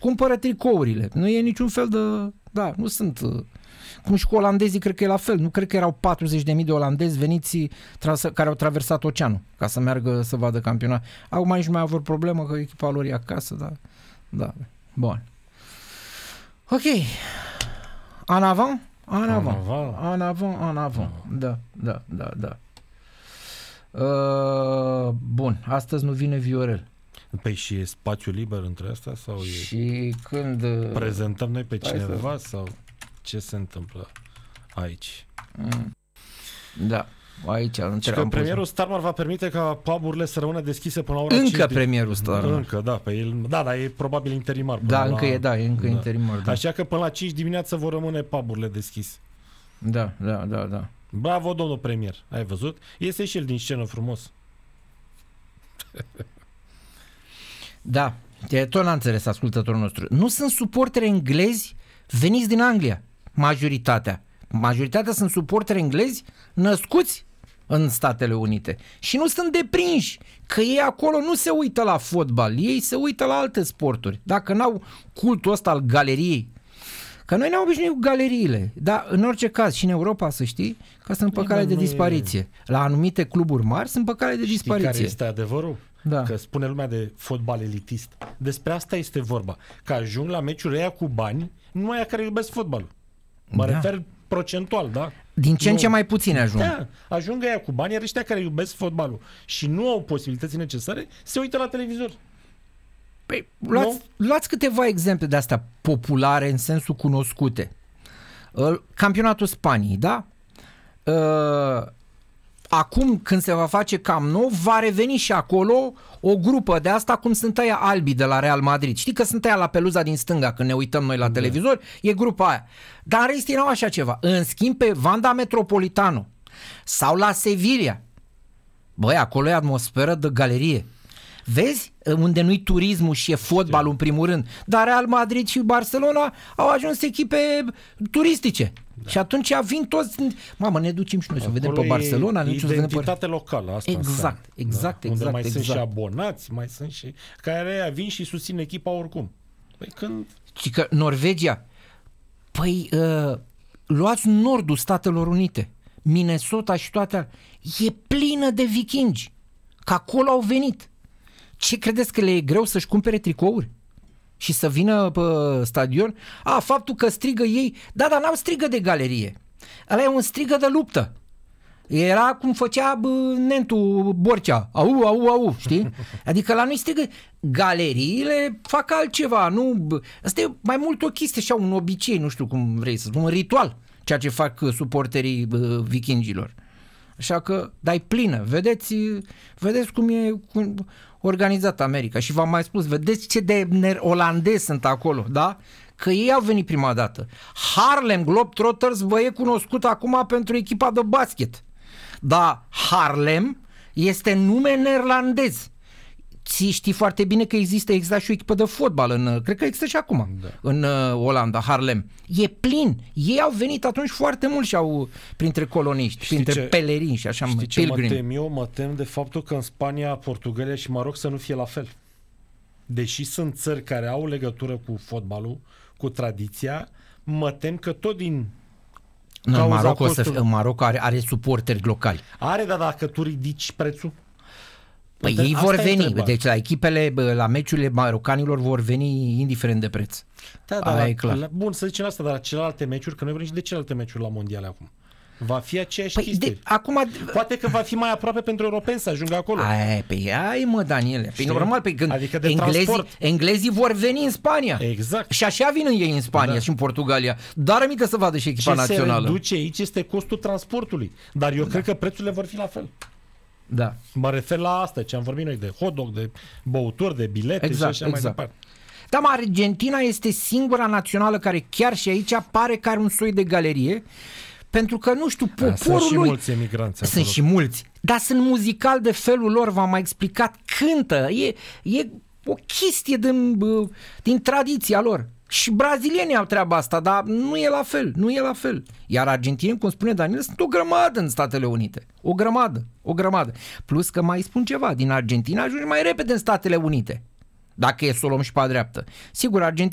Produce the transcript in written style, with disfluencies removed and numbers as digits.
cumpără tricourile. Nu e niciun fel de... Da, nu sunt... Cum și cu olandezii, cred că e la fel. Nu cred că erau 40.000 de olandezi veniți care au traversat oceanul ca să meargă să vadă campionat. Acum aici nu mai au problemă că echipa lor e acasă, da. Da. Bun. Ok. En avant? En avant. En avant, en avant. Da. Bun. Astăzi nu vine Viorel. Păi și e spațiu liber între astea? Sau și când... Prezentăm noi pe cineva sau ce se întâmplă aici? Da. Aici și că premierul Starmer va permite ca pub-urile să rămână deschise până la ora 5. Încă premierul Starmer. Încă, da. Pe el, da, e probabil interimar. Da, încă e interimar. Da. Așa că până la 5 dimineața vor rămâne pub-urile deschise. Da. Bravo, domnul premier. Ai văzut? Iese și el din scenă frumos. Da. Tot n-a înțeles ascultătorul nostru. Nu sunt suporteri englezi veniți din Anglia. Majoritatea sunt suporteri englezi născuți în Statele Unite și nu sunt deprinși că ei acolo nu se uită la fotbal, ei se uită la alte sporturi. Dacă n-au cultul ăsta al galeriei, că noi ne-am obișnuit cu galeriile, dar în orice caz și în Europa, să știi, că sunt pe cale de dispariție. La anumite cluburi mari sunt pe cale de dispariție. Care este adevărul? Da. Că spune lumea de fotbal elitist. Despre asta este vorba. Că ajung la meciuri aia cu bani, numai aia care iubesc fotbalul. Mă refer procentual, da? Din ce în ce mai puține ajung. Da, ajung aia cu bani, iar ăștia care iubesc fotbalul și nu au posibilități necesare, se uită la televizor. Păi, luați câteva exemple de astea populare în sensul cunoscute. Campionatul Spaniei, da? Acum când se va face Camp Nou, va reveni și acolo o grupă de asta, cum sunt aia albi de la Real Madrid. Știi că sunt aia la peluza din stânga când ne uităm noi la televizor? E grupa aia. Dar în rest erau așa ceva. În schimb, pe Wanda Metropolitano sau la Sevilla, băi, acolo e atmosferă de galerie. Vezi? Unde nu-i turismul și e fotbalul în primul rând. Dar Real Madrid și Barcelona au ajuns echipe turistice. Da. Și atunci vin toți... Mamă, ne ducem și noi să vedem pe Barcelona. E identitate locală. Asta exact. Unde mai sunt și abonați, mai sunt și... care vin și susțin echipa oricum. Păi când... Și că Norvegia... Păi, luați nordul Statelor Unite. Minnesota și toate alea. E plină de vikingi. Că acolo au venit. Ce credeți că le e greu să-și cumpere tricouri? Și să vină pe stadion? Faptul că strigă ei... Da, dar n-au strigă de galerie. Ăla e un strigă de luptă. Era cum făcea Nentu Borcea. Au, știi? Adică la noi strigă... Galeriile fac altceva, nu... Asta e mai mult o chestie, așa, un obicei, nu știu cum vrei să spun, un ritual, ceea ce fac suporterii vikingilor. Așa că, dar e plină. Vedeți cum e organizat America. Și v-am mai spus, vedeți ce de olandezi sunt acolo, da? Că ei au venit prima dată. Harlem Globetrotters vă e cunoscut acum pentru echipa de basket. Dar Harlem este nume neerlandez. Știi foarte bine că există exact și o echipă de fotbal, cred că există și acum, în Olanda, Harlem. E plin. Ei au venit atunci foarte mult și au printre coloniști, printre pelerini și așa, pilgrim. Mă tem de faptul că în Spania, Portugalia și Maroc să nu fie la fel. Deși sunt țări care au legătură cu fotbalul, cu tradiția, mă tem că tot din... Maroc are suporteri locali. Dar dacă tu ridici prețul? Păi ei vor veni, deci la echipele, la meciurile marocanilor vor veni indiferent de preț. Da, e clar. Bun, să zicem asta, dar la celelalte meciuri, că noi vrem și de celelalte meciuri la mondiale acum. Va fi aceeași chestie. Poate că va fi mai aproape pentru europeni să ajungă acolo. Daniele. Păi normal, când adică englezii vor veni în Spania. Exact. Și așa vin ei în Spania și în Portugalia. Dar aminte să vadă și echipa națională. Ce se reduce aici este costul transportului. Dar eu cred că prețurile vor fi la fel. Da. Mă refer la asta, ce am vorbit noi, de hot dog, de băuturi, de bilete și așa mai departe. Dar Argentina este singura națională care chiar și aici pare că are un soi de galerie, pentru că, nu știu, poporul sunt și lui... mulți emigranți acolo. Sunt și mulți, dar sunt muzical de felul lor, v-am mai explicat, cântă, e o chestie din tradiția lor. Și brazilienii au treaba asta, dar nu e la fel. Iar argentinieni, cum spune Daniel, sunt o grămadă în Statele Unite. O grămadă. Plus că mai spun ceva, din Argentina ajungi mai repede în Statele Unite. Dacă e să o luăm și pe dreaptă. Sigur, Argentina